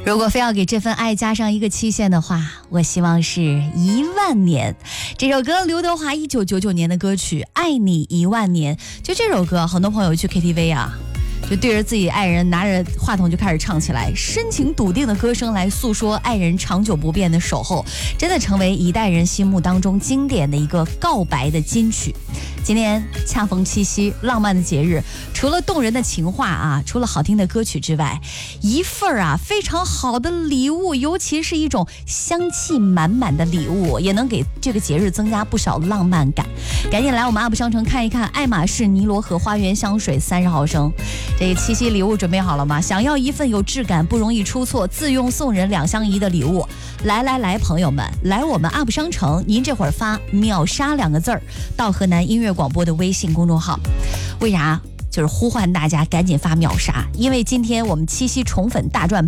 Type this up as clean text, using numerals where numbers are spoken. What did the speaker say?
如果非要给这份爱加上一个期限的话，我希望是10000年。这首歌刘德华1999年的歌曲《爱你10000年》，就这首歌，很多朋友去 KTV 啊，就对着自己爱人拿着话筒就开始唱起来，深情笃定的歌声来诉说爱人长久不变的守候，真的成为一代人心目当中经典的一个告白的金曲。今天恰逢七夕，浪漫的节日，除了动人的情话啊，除了好听的歌曲之外，一份非常好的礼物，尤其是一种香气满满的礼物，也能给这个节日增加不少浪漫感。赶紧来我们 UP 商城看一看，爱马仕尼罗河花园香水30毫升。这七夕礼物准备好了吗？想要一份有质感、不容易出错、自用送人2相宜的礼物，来，朋友们，来我们 UP 商城，您这会儿发秒杀2个字儿到河南音乐广播的微信公众号。为啥？就是呼唤大家赶紧发秒杀，因为今天我们七夕宠粉大赚